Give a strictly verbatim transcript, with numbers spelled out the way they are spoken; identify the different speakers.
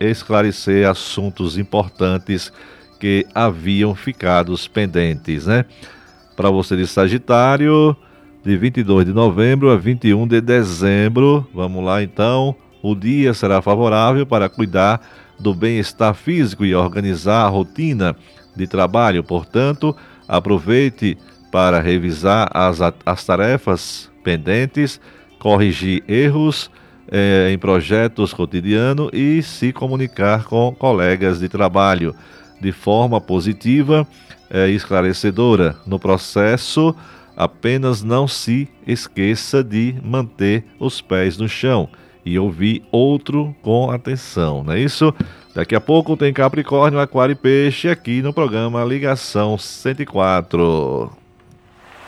Speaker 1: esclarecer assuntos importantes que haviam ficado pendentes, né? Para você de Sagitário, de vinte e dois de novembro a vinte e um de dezembro, vamos lá então, o dia será favorável para cuidar do bem-estar físico e organizar a rotina de trabalho. Portanto, aproveite para revisar as, as tarefas pendentes, corrigir erros eh, em projetos cotidianos e se comunicar com colegas de trabalho de forma positiva e esclarecedora. No processo, apenas não se esqueça de manter os pés no chão e ouvir outro com atenção, não é isso? Daqui a pouco tem Capricórnio, Aquário e Peixe aqui no programa Ligação cento e quatro.